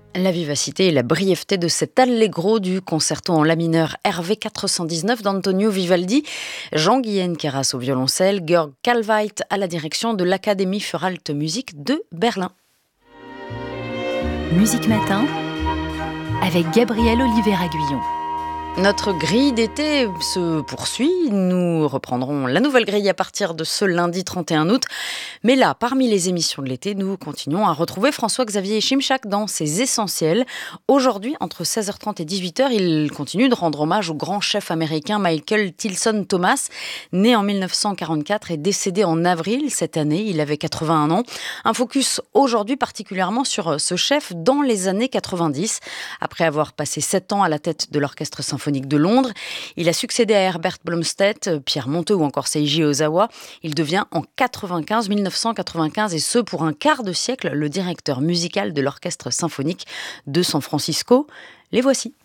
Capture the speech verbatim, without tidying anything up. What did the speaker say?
La vivacité et la brièveté de cet allegro du concerto en la mineur R V quatre cent dix-neuf d'Antonio Vivaldi, Jean-Guyen Queyras au violoncelle, Georg Kalveit à la direction de l'Académie für Alte Musik de Berlin. Musique Matin avec Gabriel Oliver-Aguillon. Notre grille d'été se poursuit. Nous reprendrons la nouvelle grille à partir de ce lundi trente et un août. Mais là, parmi les émissions de l'été, nous continuons à retrouver François-Xavier Schimschak dans ses essentiels. Aujourd'hui, entre seize heures trente et dix-huit heures, il continue de rendre hommage au grand chef américain Michael Tilson Thomas, né en dix-neuf cent quarante-quatre et décédé en avril cette année. Il avait quatre-vingt-un ans. Un focus aujourd'hui particulièrement sur ce chef dans les années quatre-vingt-dix. Après avoir passé sept ans à la tête de l'Orchestre symphonique de Londres, il a succédé à Herbert Blomstedt, Pierre Monteux ou encore Seiji Ozawa. Il devient en quatre-vingt-quinze, dix-neuf cent quatre-vingt-quinze, et ce pour un quart de siècle, le directeur musical de l'Orchestre symphonique de San Francisco. Les voici.